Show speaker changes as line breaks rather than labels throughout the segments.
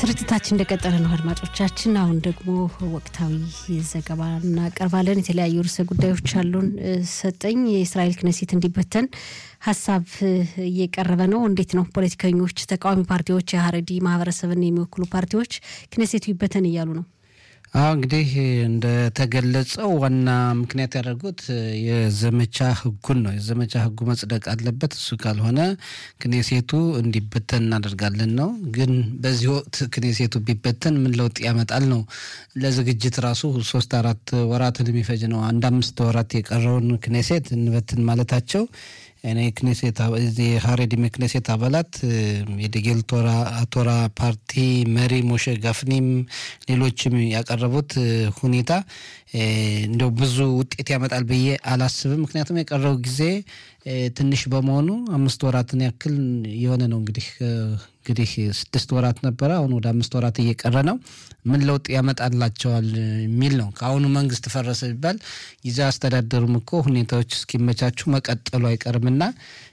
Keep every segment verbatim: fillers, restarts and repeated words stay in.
ስርጭታችን እንደቀጠለ ነው አድማጮቻችን። አሁን ደግሞ ወቅታዊ ዘገባ እናቀርባለን። የተለያዩ ርዕሰ ጉዳዮች አሉን። ሰጠኝ የእስራኤል ክኔሴት እንዲበተን ሐሳብ እየቀረበ ነው። እንዴት ነው? ፖለቲከኞች፣ ተቃዋሚ ፓርቲዎች፣ የሀረዲ ማህበረሰብን የሚወክሉ ፓርቲዎች ክኔሴቱ ይበተን እያሉ ነው።
አዎ እንግዲህ እንደተገለጸው ዋና ምክንያት ያደረጉት የዘመቻ ህጉን ነው። የዘመቻ ህጉ መጽደቅ አለበት፣ እሱ ካልሆነ ክኔሴቱ እንዲበተን እናደርጋለን ነው። ግን በዚህ ወቅት ክኔሴቱ ቢበተን ምን ለውጥ ያመጣል ነው? ለዝግጅት ራሱ ሶስት አራት ወራትን የሚፈጅ ነው። አንድ አምስት ወራት የቀረውን ክኔሴት እንበትን ማለታቸው እኔ ክኔሴት የሀረዲ ክኔሴት አባላት የደጌል ቶራ ቶራ ፓርቲ መሪ ሞሼ ጋፍኒም ሌሎችም ያቀረቡት ሁኔታ እንደው ብዙ ውጤት ያመጣል ብዬ አላስብም። ምክንያቱም የቀረው ጊዜ ትንሽ በመሆኑ አምስት ወራትን ያክል የሆነ ነው። እንግዲህ እንግዲህ ስድስት ወራት ነበረ፣ አሁን ወደ አምስት ወራት እየቀረ ነው። ምን ለውጥ ያመጣላቸዋል የሚል ነው። ከአሁኑ መንግስት ፈረሰ ቢባል ጊዜ አስተዳደሩም እኮ ሁኔታዎች እስኪመቻቹ መቀጠሉ አይቀርምና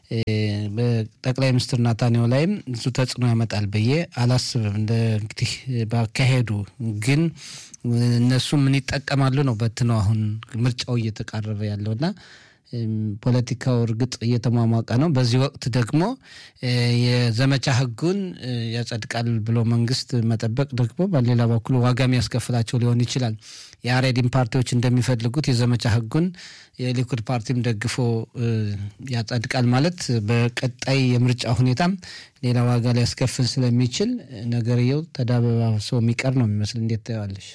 በጠቅላይ ሚኒስትር ናታንያሁ ላይም ብዙ ተጽዕኖ ያመጣል ብዬ አላስብም። እንደ እንግዲህ ባካሄዱ ግን እነሱ ምን ይጠቀማሉ ነው በትነው አሁን ምርጫው እየተቃረበ ያለውና ፖለቲካው እርግጥ እየተሟሟቀ ነው። በዚህ ወቅት ደግሞ የዘመቻ ህጉን ያጸድቃል ብሎ መንግስት መጠበቅ ደግሞ በሌላ በኩል ዋጋም ያስከፍላቸው ሊሆን ይችላል። የሀረዲም ፓርቲዎች እንደሚፈልጉት የዘመቻ ህጉን የሊኩድ ፓርቲም ደግፎ ያጸድቃል ማለት በቀጣይ የምርጫ ሁኔታም ሌላ ዋጋ ሊያስከፍል ስለሚችል ነገርየው ተዳበባብሶ የሚቀር ነው የሚመስል። እንዴት ታያለሽ?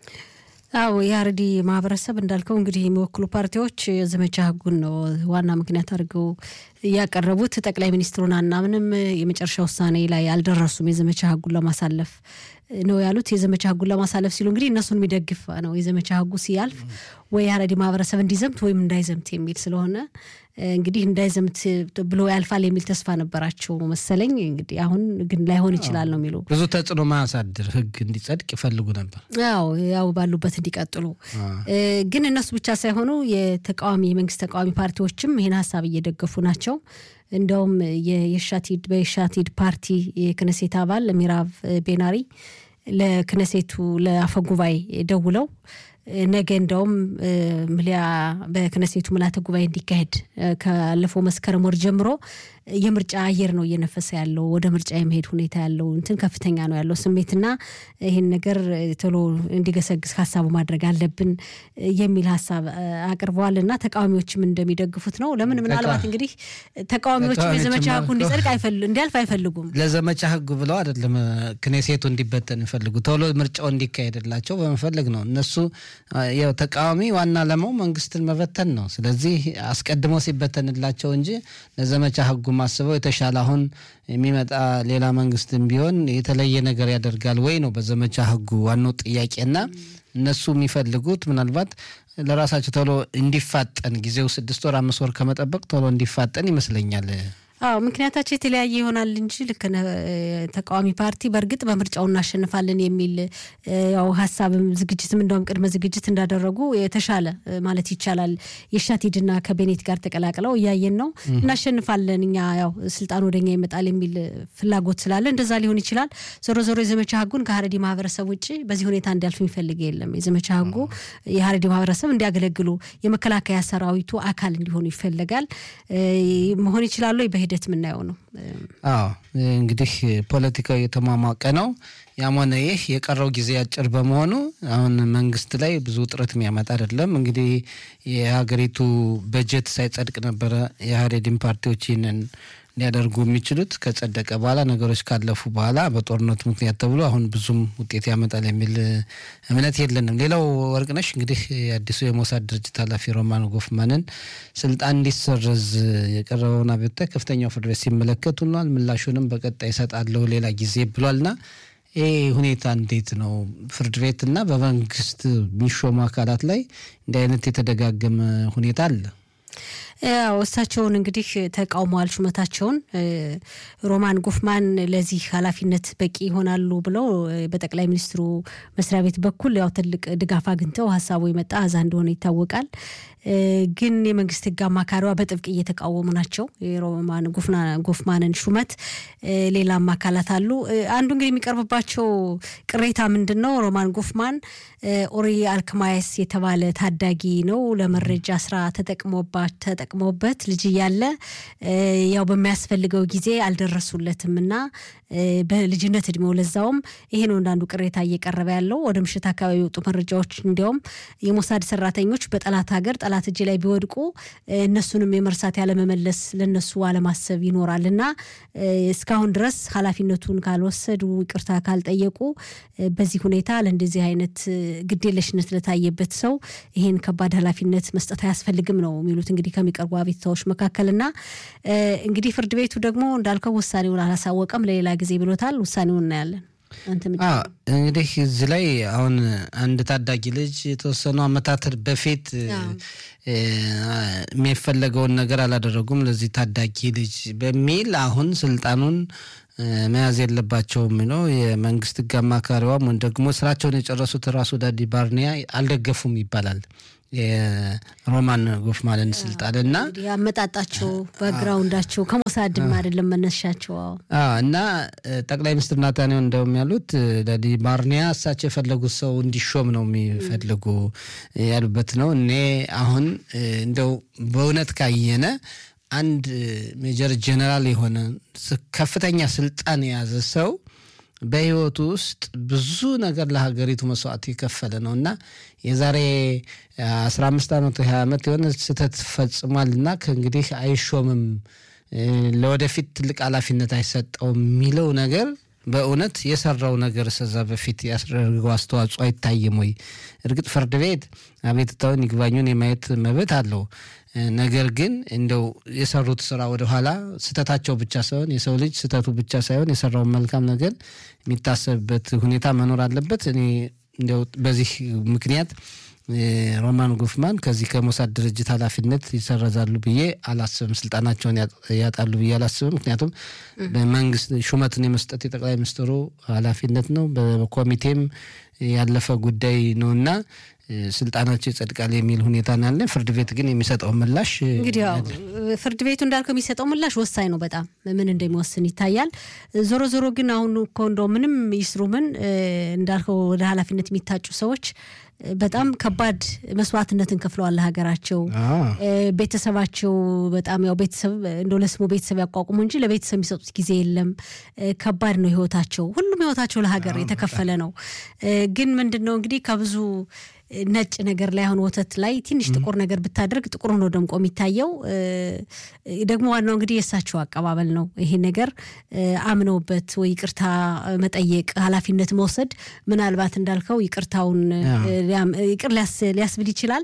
አዎ የሀረዲ ማህበረሰብ እንዳልከው እንግዲህ የሚወክሉ ፓርቲዎች የዘመቻ ህጉን ነው ዋና ምክንያት አድርገው ያቀረቡት። ጠቅላይ ሚኒስትሩን አናምንም፣ የመጨረሻ ውሳኔ ላይ አልደረሱም፣ የዘመቻ ህጉን ለማሳለፍ ነው ያሉት። የዘመቻ ህጉን ለማሳለፍ ሲሉ እንግዲህ እነሱን የሚደግፍ ነው። የዘመቻ ህጉ ሲያልፍ ወይ የሀረዲ ማህበረሰብ እንዲዘምት ወይም እንዳይዘምት የሚል ስለሆነ እንግዲህ እንዳይዘምት ብሎ ያልፋል የሚል ተስፋ ነበራቸው መሰለኝ። እንግዲህ አሁን ግን ላይሆን ይችላል ነው የሚሉ።
ብዙ ተጽዕኖ ማያሳድር ህግ እንዲጸድቅ ይፈልጉ ነበር።
አዎ ያው ባሉበት እንዲቀጥሉ። ግን እነሱ ብቻ ሳይሆኑ የተቃዋሚ የመንግስት ተቃዋሚ ፓርቲዎችም ይሄን ሀሳብ እየደገፉ ናቸው። እንደውም የሻቲድ በሻቲድ ፓርቲ የክኔሴት አባል ሚራቭ ቤናሪ ለክኔሴቱ ለአፈጉባኤ ደውለው ነገ እንደውም ምልያ በክኔሴቱ ምልዓተ ጉባኤ እንዲካሄድ ካለፈው መስከረም ወር ጀምሮ የምርጫ አየር ነው እየነፈሰ ያለው፣ ወደ ምርጫ የመሄድ ሁኔታ ያለው እንትን ከፍተኛ ነው ያለው ስሜትና ይሄን ነገር ቶሎ እንዲገሰግስ ሐሳቡ ማድረግ አለብን የሚል ሐሳብ አቅርበዋልና ተቃዋሚዎችም እንደሚደግፉት ነው። ለምን ምናልባት እንግዲህ ተቃዋሚዎች የዘመቻ ህጉ እንዲጸድቅ አይፈልጉ እንዲያልፍ አይፈልጉም።
ለዘመቻ ህጉ ብለው አይደለም ክኔሴቱ እንዲበተን ይፈልጉ፣ ቶሎ ምርጫው እንዲካሄድላቸው በመፈለግ ነው። እነሱ ያው ተቃዋሚ ዋና ዓላማው መንግስትን መበተን ነው። ስለዚህ አስቀድመው ሲበተንላቸው እንጂ ለዘመቻ ህጉ ማስበው የተሻለ አሁን የሚመጣ ሌላ መንግስትም ቢሆን የተለየ ነገር ያደርጋል ወይ ነው በዘመቻ ህጉ ዋናው ጥያቄና እነሱ የሚፈልጉት ምናልባት ለራሳቸው ቶሎ እንዲፋጠን ጊዜው ስድስት ወር አምስት ወር ከመጠበቅ ቶሎ እንዲፋጠን ይመስለኛል።
አዎ ምክንያታቸው የተለያየ ይሆናል እንጂ ልክ ተቃዋሚ ፓርቲ በእርግጥ በምርጫው እናሸንፋለን የሚል ያው ሐሳብም ዝግጅትም እንደውም ቅድመ ዝግጅት እንዳደረጉ የተሻለ ማለት ይቻላል የሻቲድና ከቤኔት ጋር ተቀላቅለው እያየን ነው። እናሸንፋለን እኛ ያው ስልጣን ወደኛ ይመጣል የሚል ፍላጎት ስላለ እንደዛ ሊሆን ይችላል። ዞሮ ዞሮ የዘመቻ ህጉን ከሀረዲ ማህበረሰብ ውጪ በዚህ ሁኔታ እንዲያልፍ የሚፈልግ የለም። የዘመቻ ህጉ የሀረዲ ማህበረሰብ እንዲያገለግሉ የመከላከያ ሰራዊቱ አካል እንዲሆኑ ይፈልጋል። መሆን ይችላል ወይ ሂደት ምናየው ነው።
አዎ እንግዲህ ፖለቲካው የተሟሟቀ ነው። ያም ሆነ ይህ የቀረው ጊዜ አጭር በመሆኑ አሁን መንግስት ላይ ብዙ ውጥረት የሚያመጣ አይደለም። እንግዲህ የሀገሪቱ በጀት ሳይጸድቅ ነበረ የሀረዲም ፓርቲዎች ይህንን ሊያደርጉ የሚችሉት። ከጸደቀ በኋላ ነገሮች ካለፉ በኋላ በጦርነቱ ምክንያት ተብሎ አሁን ብዙም ውጤት ያመጣል የሚል እምነት የለንም። ሌላው ወርቅነሽ እንግዲህ የአዲሱ የሞሳድ ድርጅት ኃላፊ ሮማን ጎፍማንን ስልጣን እንዲሰረዝ የቀረበውን አቤቱታ ከፍተኛው ፍርድ ቤት ሲመለከት ሆኗል። ምላሹንም በቀጣይ ይሰጣለሁ ሌላ ጊዜ ብሏልና ይሄ ሁኔታ እንዴት ነው? ፍርድ ቤትና በመንግስት የሚሾሙ አካላት ላይ እንዲህ አይነት የተደጋገመ ሁኔታ አለ።
ያው እሳቸውን እንግዲህ ተቃውመዋል ሹመታቸውን ሮማን ጎፍማን ለዚህ ኃላፊነት በቂ ይሆናሉ ብለው በጠቅላይ ሚኒስትሩ መስሪያ ቤት በኩል ያው ትልቅ ድጋፍ አግኝተው ሐሳቡ የመጣ አዛ እንደሆነ ይታወቃል ግን የመንግስት ህግ አማካሪዋ በጥብቅ እየተቃወሙ ናቸው የሮማን ጎፍማንን ሹመት ሌላ አማካላት አሉ አንዱ እንግዲህ የሚቀርብባቸው ቅሬታ ምንድነው ሮማን ጎፍማን ኦሪ አልክማይስ የተባለ ታዳጊ ነው ለመረጃ ስራ ተጠቅሞባት ተጠቅሞበት ልጅ ያለ ያው በሚያስፈልገው ጊዜ አልደረሱለትምና በልጅነት እድሜው ለዛውም ይሄ ነው እንዳንዱ ቅሬታ እየቀረበ ያለው ወደ ምሽት አካባቢ ወጡ መረጃዎች እንዲያውም የሞሳድ ሰራተኞች በጠላት ሀገር ጠላት እጅ ላይ ቢወድቁ እነሱንም የመርሳት ያለ መመለስ ለነሱ አለማሰብ ይኖራልና እስካሁን ድረስ ኃላፊነቱን ካልወሰዱ ይቅርታ ካልጠየቁ በዚህ ሁኔታ ለእንደዚህ አይነት ግዴለሽነት ለታየበት ሰው ይሄን ከባድ ኃላፊነት መስጠት ያስፈልግም ነው የሚሉት እንግዲህ ከሚቀርቡ አቤቱታዎች መካከልና እንግዲህ ፍርድ ቤቱ ደግሞ እንዳልከው ውሳኔውን አላሳወቀም ለሌላ ጊዜ ብሎታል ውሳኔውን እናያለን አንተ ምን
እንግዲህ እዚህ ላይ አሁን አንድ ታዳጊ ልጅ የተወሰኑ አመታት በፊት የሚፈልገውን ነገር አላደረጉም ለዚህ ታዳጊ ልጅ በሚል አሁን ስልጣኑን መያዝ የለባቸውም ነው የመንግስት ህግ አማካሪዋም ወን ደግሞ ስራቸውን የጨረሱት ራሱ ዳዲ ባርኒያ አልደገፉም ይባላል የሮማን ጎፍማንን ስልጣንና
ያመጣጣቸው ባክግራውንዳቸው ከሞሳድም አይደለም መነሻቸው
አዎ እና ጠቅላይ ሚኒስትር ናታንያሁ እንደውም ያሉት ዳዲ ባርኒያ እሳቸው የፈለጉት ሰው እንዲሾም ነው የሚፈልጉ ያሉበት ነው እኔ አሁን እንደው በእውነት ካየነ አንድ ሜጀር ጀነራል የሆነ ከፍተኛ ስልጣን የያዘ ሰው በህይወቱ ውስጥ ብዙ ነገር ለሀገሪቱ መስዋዕት ይከፈለ ነውና የዛሬ አስራ አምስት አመት ሃያ አመት የሆነ ስተት ፈጽሟልና ከእንግዲህ አይሾምም ለወደፊት ትልቅ ኃላፊነት አይሰጠውም የሚለው ነገር በእውነት የሰራው ነገር ሰዛ በፊት ያስደረገው አስተዋጽኦ አይታየም ወይ እርግጥ ፍርድ ቤት አቤቱታውን ይግባኙን የማየት መብት አለው ነገር ግን እንደው የሰሩት ስራ ወደ ኋላ ስተታቸው ብቻ ሳይሆን የሰው ልጅ ስተቱ ብቻ ሳይሆን የሰራው መልካም ነገር የሚታሰብበት ሁኔታ መኖር አለበት እኔ እንደው በዚህ ምክንያት ሮማን ጎፍማን ከዚህ ከሞሳድ ድርጅት ኃላፊነት ይሰረዛሉ ብዬ አላስብም ስልጣናቸውን ያጣሉ ብዬ አላስብም ምክንያቱም በመንግስት ሹመትን የመስጠት የጠቅላይ ሚኒስትሩ ኃላፊነት ነው በኮሚቴም ያለፈ ጉዳይ ነውና ስልጣናቸው ይጸድቃል የሚል ሁኔታ አለ ፍርድ ቤት ግን የሚሰጠው ምላሽ
እንግዲህ ያው ፍርድ ቤቱ እንዳልከው የሚሰጠው ምላሽ ወሳኝ ነው በጣም ምን እንደሚወስን ይታያል ዞሮ ዞሮ ግን አሁን ኮንዶ ምንም ይስሩ ምን እንዳልከው ወደ ኃላፊነት የሚታጩ ሰዎች በጣም ከባድ መስዋዕትነትን ከፍለዋል ለሀገራቸው ቤተሰባቸው በጣም ያው ቤተሰብ እንደው ለስሙ ቤተሰብ ያቋቁሙ እንጂ ለቤተሰብ የሚሰጡት ጊዜ የለም ከባድ ነው ህይወታቸው ሁሉም ህይወታቸው ለሀገር የተከፈለ ነው ግን ምንድነው እንግዲህ ከብዙ ነጭ ነገር ላይ አሁን ወተት ላይ ትንሽ ጥቁር ነገር ብታደርግ ጥቁር ነው ደምቆ የሚታየው ደግሞ ዋናው እንግዲህ የሳቸው አቀባበል ነው ይሄ ነገር አምነውበት ወይ ይቅርታ መጠየቅ ኃላፊነት መውሰድ ምናልባት እንዳልከው ይቅርታውን ይቅር ሊያስብል ይችላል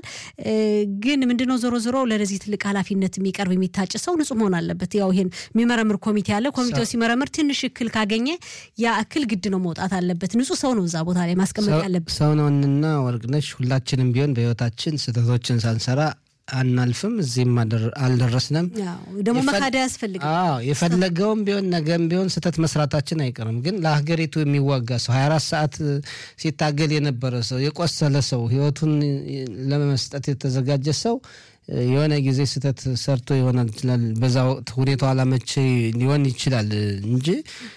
ግን ምንድነው ዞሮ ዞሮ ለዚህ ትልቅ ኃላፊነት የሚቀርብ የሚታጭ ሰው ንጹህ መሆን አለበት ያው ይሄን የሚመረምር ኮሚቴ አለ ኮሚቴው ሲመረምር ትንሽ እክል ካገኘ ያ እክል ግድ ነው መውጣት አለበት ንጹህ ሰው ነው እዛ ቦታ ላይ ማስቀመጥ ያለበት
ሰው ነውና ወርቅነሽ ሁላችንም ቢሆን በህይወታችን ስተቶችን ሳንሰራ አናልፍም እዚህም አልደረስንም
ያው ደሞ መካዳ ያስፈልጋል
አዎ የፈለገውም ቢሆን ነገም ቢሆን ስተት መስራታችን አይቀርም ግን ለሀገሪቱ የሚዋጋ ሰው ሃያ አራት ሰዓት ሲታገል የነበረ ሰው የቆሰለ ሰው ህይወቱን ለመስጠት የተዘጋጀ ሰው የሆነ ጊዜ ስተት ሰርቶ ይሆናል ይችላል በዛው ሁኔታው አላመቼ ሊሆን ይችላል እንጂ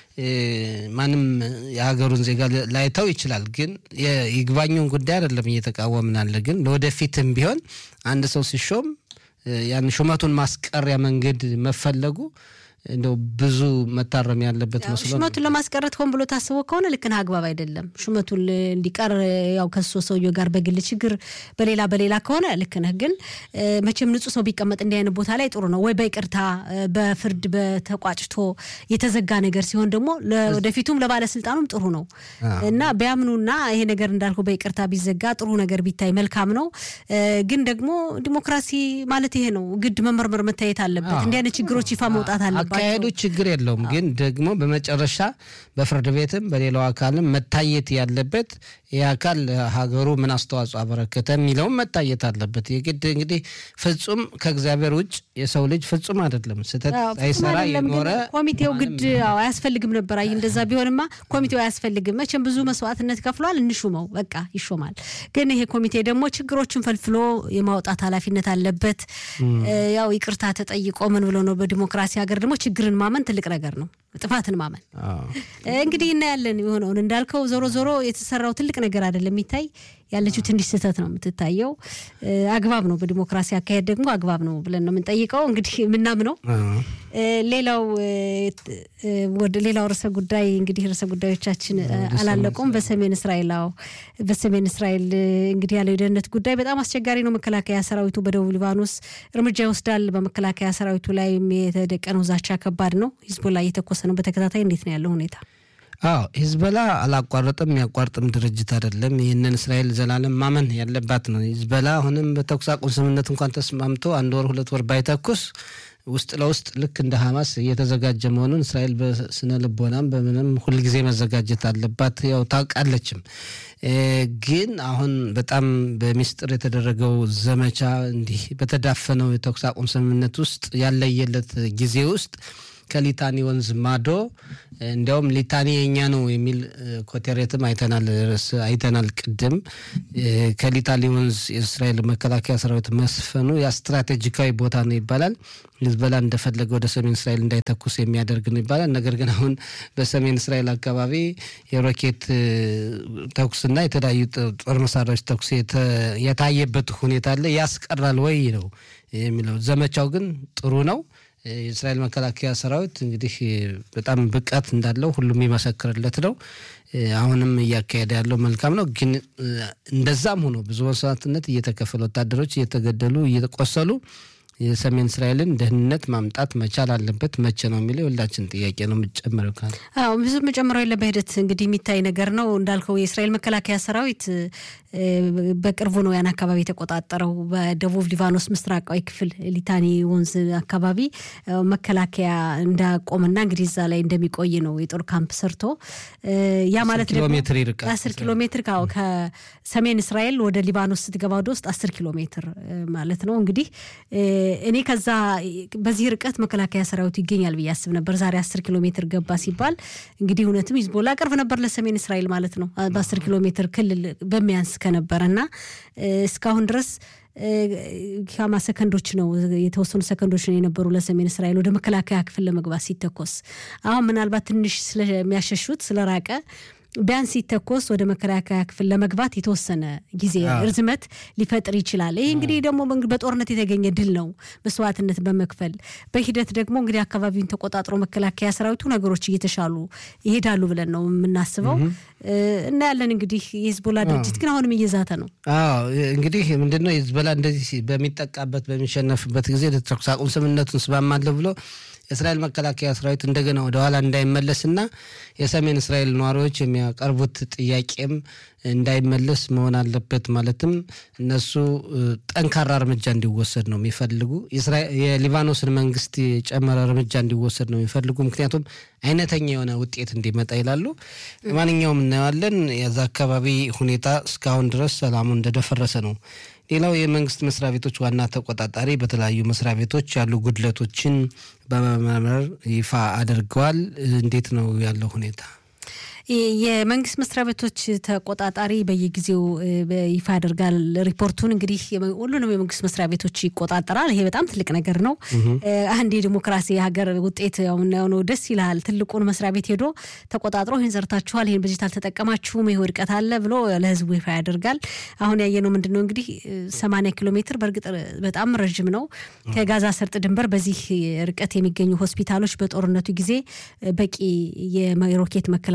ማንም የሀገሩን ዜጋ ላይተው ይችላል ግን የይግባኙን ጉዳይ አይደለም እየተቃወምናል ግን ለወደፊትም ቢሆን አንድ ሰው ሲሾም ያን ሹመቱን ማስቀሪያ መንገድ መፈለጉ እንደው ብዙ መታረም ያለበት መስሎ
ሹመቱን ለማስቀረት ሆን ብሎ ታስቦ ከሆነ ልክና አግባብ አይደለም ሹመቱን እንዲቀር ያው ከሶ ሰውየው ጋር በግል ችግር በሌላ በሌላ ከሆነ ልክነህ ግን መቼም ንጹህ ሰው ቢቀመጥ እንዲያነ ቦታ ላይ ጥሩ ነው ወይ በይቅርታ በፍርድ በተቋጭቶ የተዘጋ ነገር ሲሆን ደግሞ ለወደፊቱም ለባለስልጣኑም ጥሩ ነው እና ቢያምኑና ይሄ ነገር እንዳልኩ በይቅርታ ቢዘጋ ጥሩ ነገር ቢታይ መልካም ነው ግን ደግሞ ዲሞክራሲ ማለት ይሄ ነው ግድ መመርመር መታየት አለበት እንዲያነ ችግሮች ይፋ መውጣት አለበት
ማካሄዱ ችግር የለውም ግን ደግሞ በመጨረሻ በፍርድ ቤትም በሌላው አካልም መታየት ያለበት ያካል ሀገሩ ምን አስተዋጽኦ አበረከተ የሚለው መታየት አለበት የግድ እንግዲህ ፍጹም ከእግዚአብሔር ውጭ የሰው ልጅ ፍጹም አይደለም ስተት አይሰራ የኖረ
ኮሚቴው ግድ አያስፈልግም ነበር አይ እንደዛ ቢሆንማ ኮሚቴው አያስፈልግም መቼም ብዙ መስዋዕትነት ከፍሏል እንሹመው በቃ ይሾማል ግን ይሄ ኮሚቴ ደግሞ ችግሮችን ፈልፍሎ የማውጣት ኃላፊነት አለበት ያው ይቅርታ ተጠይቆ ምን ብሎ ነው በዲሞክራሲ ሀገር ደግሞ ችግርን ማመን ትልቅ ነገር ነው ጥፋትን ማመን እንግዲህ እና ያለን የሆነው እንዳልከው ዞሮ ዞሮ የተሰራው ትልቅ ነገር አይደለም የሚታይ ያለችው ትንሽ ስህተት ነው የምትታየው አግባብ ነው በዲሞክራሲ አካሄድ ደግሞ አግባብ ነው ብለን ነው የምንጠይቀው እንግዲህ ምናምነው ሌላው ወደ ሌላው ርዕሰ ጉዳይ እንግዲህ ርዕሰ ጉዳዮቻችን አላለቁም በሰሜን እስራኤላው በሰሜን እስራኤል እንግዲህ ያለው የደህንነት ጉዳይ በጣም አስቸጋሪ ነው መከላከያ ሰራዊቱ በደቡብ ሊባኖስ እርምጃ ይወስዳል በመከላከያ ሰራዊቱ ላይ የተደቀነው ዛቻ ከባድ ነው ሂዝቦላ እየተኮሰ ነው በተከታታይ እንዴት ነው ያለው ሁኔታ
አዎ ሂዝቦላ አላቋረጠም ያቋርጥም ድርጅት አይደለም ይሄንን እስራኤል ዘላለም ማመን ያለባት ነው ሂዝቦላ አሁንም በተኩስ አቁም ስምምነት እንኳን ተስማምቶ አንድ ወር ሁለት ወር ባይተኩስ ውስጥ ለውስጥ ልክ እንደ ሐማስ እየተዘጋጀ መሆኑን እስራኤል በስነ ልቦናም በምንም ሁሉ ጊዜ መዘጋጀት አለባት ያው ታውቃለችም ግን አሁን በጣም በሚስጥር የተደረገው ዘመቻ እንዲህ በተዳፈነው የተኩስ አቁም ስምምነት ውስጥ ያለየለት ጊዜ ውስጥ ከሊታኒ ወንዝ ማዶ እንደውም ሊታኒ የኛ ነው የሚል ኮቴሬትም አይተናል አይተናል ቅድም ከሊታኒ ወንዝ የእስራኤል መከላከያ ሰራዊት መስፈኑ የስትራቴጂካዊ ቦታ ነው ይባላል ሂዝቦላ እንደፈለገ ወደ ሰሜን እስራኤል እንዳይተኩስ የሚያደርግ ነው ይባላል ነገር ግን አሁን በሰሜን እስራኤል አካባቢ የሮኬት ተኩስና የተለያዩ ጦር መሳሪያዎች ተኩስ የታየበት ሁኔታ አለ ያስቀራል ወይ ነው የሚለው ዘመቻው ግን ጥሩ ነው የእስራኤል መከላከያ ሰራዊት እንግዲህ በጣም ብቃት እንዳለው ሁሉም ይመሰክርለት ነው አሁንም ያካሄደ ያለው መልካም ነው ግን እንደዛም ሆኖ ብዙ መስዋዕትነት እየተከፈለ ወታደሮች እየተገደሉ እየተቆሰሉ የሰሜን እስራኤልን ደህንነት ማምጣት መቻል አለበት መቼ ነው የሚለው ሁላችን ጥያቄ ነው የምጨምረው ካለ
አዎ ብዙ መጨመረው የለ በሂደት እንግዲህ የሚታይ ነገር ነው እንዳልከው የእስራኤል መከላከያ ሰራዊት በቅርቡ ነው ያን አካባቢ ተቆጣጣረው በደቡብ ሊባኖስ ምስራቃዊ ክፍል ሊታኒ ወንዝ አካባቢ መከላከያ እንዳቆምና እንግዲህ እዛ ላይ እንደሚቆይ ነው የጦር ካምፕ ሰርቶ ያ ማለት
ኪሎ ሜትር ይርቃል
አስር ኪሎ ሜትር ካው ከሰሜን እስራኤል ወደ ሊባኖስ ስትገባው ውስጥ አስር ኪሎ ሜትር ማለት ነው እንግዲህ እኔ ከዛ በዚህ ርቀት መከላከያ ሰራዊቱ ይገኛል በያስብ ነበር ዛሬ አስር ኪሎ ሜትር ገባ ሲባል እንግዲህ እውነትም ሂዝቦላ ቅርብ ነበር ለሰሜን እስራኤል ማለት ነው በ10 ኪሎ ሜትር ክልል በሚያንስ ከነበረና እስካሁን ድረስ ከማ ሰከንዶች ነው የተወሰኑ ሰከንዶች ነው የነበሩ ለሰሜን እስራኤል ወደ መከላከያ ክፍል ለመግባት ሲተኮስ አሁን ምናልባት ትንሽ ስለሚያሸሹት ስለራቀ ቢያንስ ሲተኮስ ወደ መከላከያ ክፍል ለመግባት የተወሰነ ጊዜ ርዝመት ሊፈጥር ይችላል ይሄ እንግዲህ ደግሞ በጦርነት የተገኘ ድል ነው መስዋዕትነት በመክፈል በሂደት ደግሞ እንግዲህ አካባቢውን ተቆጣጥሮ መከላከያ ሰራዊቱ ነገሮች እየተሻሉ ይሄዳሉ ብለን ነው የምናስበው እና ያለን እንግዲህ የሂዝቦላ ድርጅት ግን አሁንም እየዛተ ነው
አዎ እንግዲህ ምንድነው ሂዝቦላ እንደዚህ በሚጠቃበት በሚሸነፍበት ጊዜ ለተኩስ አቁም ስምምነቱን ስማማለሁ ብሎ የእስራኤል መከላከያ ሰራዊት እንደገና ወደ ኋላ እንዳይመለስና የሰሜን እስራኤል ነዋሪዎች የሚያቀርቡት ጥያቄም እንዳይመለስ መሆን አለበት ማለትም እነሱ ጠንካራ እርምጃ እንዲወሰድ ነው የሚፈልጉ የሊባኖስን መንግስት የጨመረ እርምጃ እንዲወሰድ ነው የሚፈልጉ ምክንያቱም አይነተኛ የሆነ ውጤት እንዲመጣ ይላሉ ማንኛውም እናያለን የዛ አካባቢ ሁኔታ እስካሁን ድረስ ሰላሙ እንደደፈረሰ ነው ሌላው የመንግስት መስሪያ ቤቶች ዋና ተቆጣጣሪ በተለያዩ መስሪያ ቤቶች ያሉ ጉድለቶችን በመመርመር ይፋ አድርገዋል እንዴት ነው ያለው ሁኔታ
የመንግስት መስሪያ ቤቶች ተቆጣጣሪ በየጊዜው ይፋ ያደርጋል ሪፖርቱን እንግዲህ ሁሉንም የመንግስት መስሪያ ቤቶች ይቆጣጣራል ይሄ በጣም ትልቅ ነገር ነው አንድ የዲሞክራሲ ሀገር ውጤት ያው ነው ደስ ይላል ትልቁን መስሪያ ቤት ሄዶ ተቆጣጥሮ ይሄን ዘርታችኋል ይሄን በዲጂታል ተጠቀማችሁም ይሄ ወድቀት አለ ብሎ ለህዝቡ ይፋ ያደርጋል አሁን ያየነው ምንድነው እንግዲህ ሰማንያ ኪሎ ሜትር በርግጥ በጣም ረጅም ነው ከጋዛ ሰርጥ ድንበር በዚህ ርቀት የሚገኙ ሆስፒታሎች በጦርነቱ ጊዜ በቂ የሮኬት መከላከያ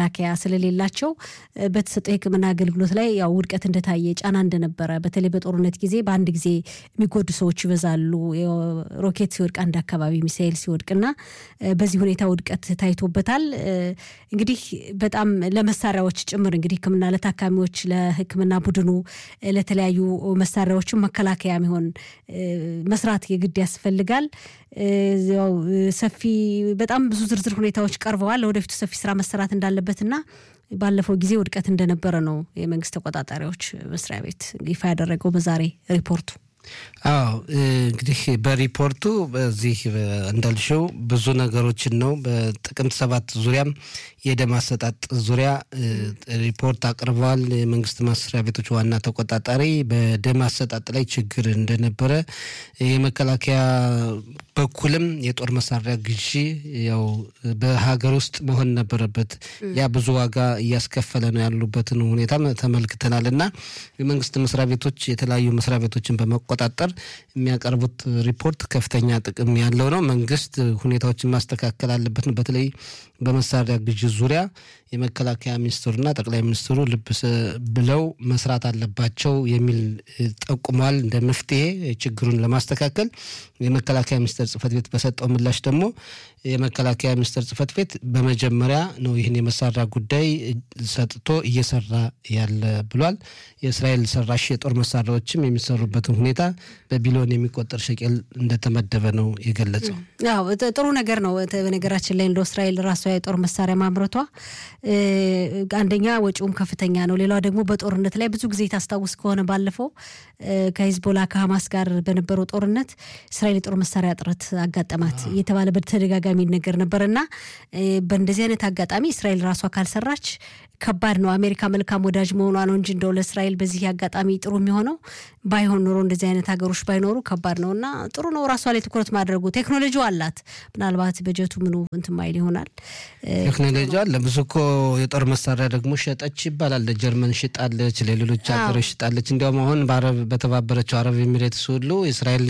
ስለሌላቸው በተሰጠው ሕክምና አገልግሎት ላይ ያው ውድቀት እንደታየ ጫና እንደነበረ በተለይ በጦርነት ጊዜ በአንድ ጊዜ የሚጎዱ ሰዎች ይበዛሉ ሮኬት ሲወድቅ አንድ አካባቢ ሚሳኤል ሲወድቅና በዚህ ሁኔታ ውድቀት ታይቶበታል እንግዲህ በጣም ለመሳሪያዎች ጭምር እንግዲህ ሕክምና ለታካሚዎች ለሕክምና ቡድኑ ለተለያዩ መሳሪያዎች መከላከያ የሚሆን መስራት የግድ ያስፈልጋል ያው ሰፊ በጣም ብዙ ዝርዝር ሁኔታዎች ቀርበዋል ወደፊቱ ሰፊ ስራ መሰራት እንዳለበትና ባለፈው ጊዜ ውድቀት እንደነበረ ነው የመንግስት ተቆጣጣሪዎች መስሪያ ቤት ይፋ ያደረገው በዛሬ ሪፖርቱ
አዎ እንግዲህ በሪፖርቱ በዚህ እንዳልሽው ብዙ ነገሮችን ነው በጥቅምት ሰባት ዙሪያም የደም አሰጣጥ ዙሪያ ሪፖርት አቅርበዋል የመንግስት መስሪያ ቤቶች ዋና ተቆጣጣሪ በደም አሰጣጥ ላይ ችግር እንደነበረ የመከላከያ በኩልም የጦር መሳሪያ ግዢ ያው በሀገር ውስጥ መሆን ነበረበት ያ ብዙ ዋጋ እያስከፈለ ነው ያሉበትን ሁኔታ ተመልክተናልና የመንግስት መስሪያ ቤቶች የተለያዩ መስሪያ ቤቶችን በመቆጣጠር የሚያቀርቡት ሪፖርት ከፍተኛ ጥቅም ያለው ነው መንግስት ሁኔታዎችን ማስተካከል አለበት በተለይ በመሳሪያ ግዢ ዙሪያ የመከላከያ ሚኒስትሩና ጠቅላይ ሚኒስትሩ ልብስ ብለው መስራት አለባቸው የሚል ጠቁሟል እንደ መፍትሄ ችግሩን ለማስተካከል የመከላከያ ሚኒስትር ጽፈት ቤት በሰጠው ምላሽ ደግሞ የመከላከያ ሚኒስትር ጽፈት ቤት በመጀመሪያ ነው ይሄን የመሳሪያ ጉዳይ ሰጥቶ እየሰራ ያለ ብሏል የእስራኤል ሰራሽ የጦር መሳሪያዎችም የሚሰሩበትን ሁኔታ በቢሊዮን የሚቆጠር ሸቀል እንደተመደበ ነው የገለጸው
ያው ጥሩ ነገር ነው በነገራችን ላይ እንደ እስራኤል ራሷ የጦር መሳሪያ ማምረቷ አንደኛ ወጪውም ከፍተኛ ነው ሌላው ደግሞ በጦርነት ላይ ብዙ ጊዜ ታስታውስ ከሆነ ባለፈው ከሂዝቦላ ከሐማስ ጋር በነበረው ጦርነት እስራኤል የጦር መሳሪያ ጥረት አጋጠማት የተባለ በተደጋጋሚ ነገር ነበርና በእንደዚህ አይነት አጋጣሚ እስራኤል ራሷ ካልሰራች ከባድ ነው አሜሪካ መልካም ወዳጅ መሆኗ ነው እንጂ እንደው ለእስራኤል በዚህ አጋጣሚ ጥሩ የሚሆነው ባይሆን ኖሮ እንደዚህ አይነት ሀገሮች ባይኖሩ ከባድ ነውና ጥሩ ነው ራሷ ላይ ትኩረት ማድረጉ ቴክኖሎጂው አላት ምናልባት በጀቱ ምኑ እንትን ማይል ይሆናል
ቴክኖሎጂው አለ ብዙኮ የጦር መሳሪያ ደግሞ ሸጠች ይባላል ለጀርመን ሽጣለች ለሌሎች ሀገሮች ሽጣለች እንዲያውም አሁን በአረብ በተባበረችው አረብ ኤሚሬትስ ሁሉ እስራኤል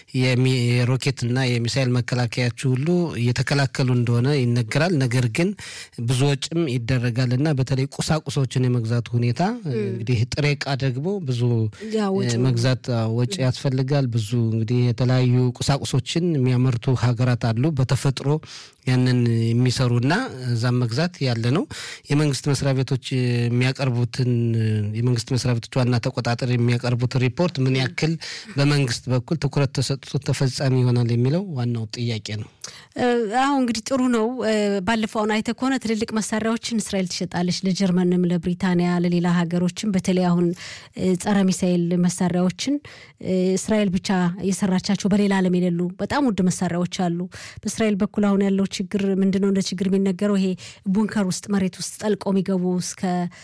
የሮኬትና የሚሳኤል መከላከያቹ ሁሉ እየተከላከሉ እንደሆነ ይነገራል ነገር ግን ብዙ ወጪም ይደረጋልና በተለይ ቁሳቁሶችን የመግዛት ሁኔታ እንግዲህ ጥሬ ዕቃ ደግሞ ብዙ መግዛት ወጪ ያስፈልጋል ብዙ እንግዲህ የተለያዩ ቁሳቁሶችን የሚያመርቱ ሀገራት አሉ በተፈጥሮ ያንን የሚሰሩና ዛም መግዛት ያለ ነው የመንግስት መስሪያ ቤቶች የሚያቀርቡትን የመንግስት መስሪያ ቤቶች ዋና ተቆጣጣሪ የሚያቀርቡት ሪፖርት ምን ያክል በመንግስት በኩል ትኩረት ተሰጥቶ ተፈጻሚ ይሆናል የሚለው ዋናው ጥያቄ ነው
አሁን እንግዲህ ጥሩ ነው ባለፈው አይተ ከሆነ ትልልቅ መሳሪያዎችን እስራኤል ትሸጣለች ለጀርመንም ለብሪታንያ ለሌላ ሀገሮችም በተለይ አሁን ጸረ ሚሳኤል መሳሪያዎችን እስራኤል ብቻ የሰራቻቸው በሌላ ዓለም የሌሉ በጣም ውድ መሳሪያዎች አሉ በእስራኤል በኩል አሁን ያለው ችግር ምንድነው እንደ ችግር የሚነገረው ይሄ ቡንከር ውስጥ መሬት ውስጥ ጠልቀው የሚገቡ እስከ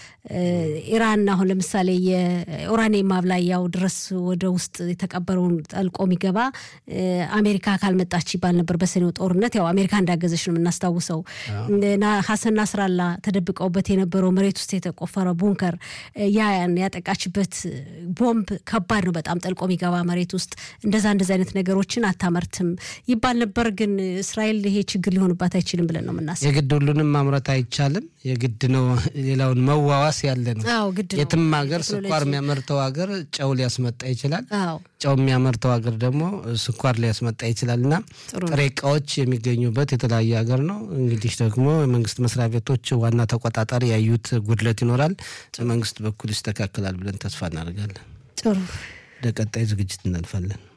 ኢራን አሁን ለምሳሌ የኡራኒየም ማብላያው ድረስ ወደ ውስጥ የተቀበረውን ጠልቆ የሚገባ አሜሪካ ካልመጣች ይባል ነበር በሰኔው ጦርነት ያው አሜሪካ እንዳገዘች ነው የምናስታውሰው እና ሐሰን ናስራላ ተደብቀውበት የነበረው መሬት ውስጥ የተቆፈረ ቡንከር ያን ያጠቃችበት ቦምብ ከባድ ነው በጣም ጠልቆ የሚገባ መሬት ውስጥ እንደዛ እንደዛ አይነት ነገሮችን አታመርትም ይባል ነበር ግን እስራኤል ይሄ ችግር ሊሆንባት አይችልም ብለን ነው የምናስበው
የግድ ሁሉንም ማምረት አይቻልም የግድ ነው ሌላውን መዋዋስ ያለ ነው የትም ሀገር ስኳር የሚያመርተው ሀገር ጨው ሊያስመጣ ይችላል ጨው የሚያመርተው ሀገር ደግሞ ስኳር ሊያስመጣ ይችላልና ጥሬ ዕቃዎች የሚገኙበት የተለያየ ሀገር ነው እንግዲህ ደግሞ የመንግስት መስሪያ ቤቶች ዋና ተቆጣጣሪ ያዩት ጉድለት ይኖራል በመንግስት በኩል ይስተካከላል ብለን ተስፋ እናደርጋለን
ጥሩ
ለቀጣይ ዝግጅት እናልፋለን